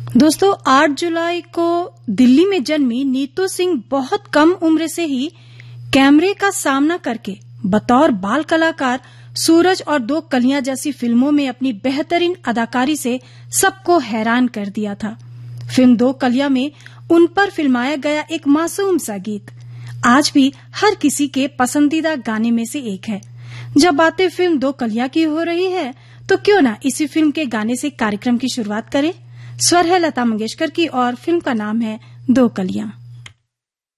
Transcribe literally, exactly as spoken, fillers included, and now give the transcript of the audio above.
दोस्तों, आठ जुलाई को दिल्ली में जन्मी नीतू सिंह बहुत कम उम्र से ही कैमरे का सामना करके बतौर बाल कलाकार सूरज और दो कलियां जैसी फिल्मों में अपनी बेहतरीन अदाकारी से सबको हैरान कर दिया था। फिल्म दो कलियां में उन पर फिल्माया गया एक मासूम सा गीत आज भी हर किसी के पसंदीदा गाने में से एक है। जब बातें फिल्म दो कलियां की हो रही है तो क्यों ना इसी फिल्म के गाने से कार्यक्रम की शुरुआत करें। स्वर है लता मंगेशकर की और फिल्म का नाम है दो कलियां।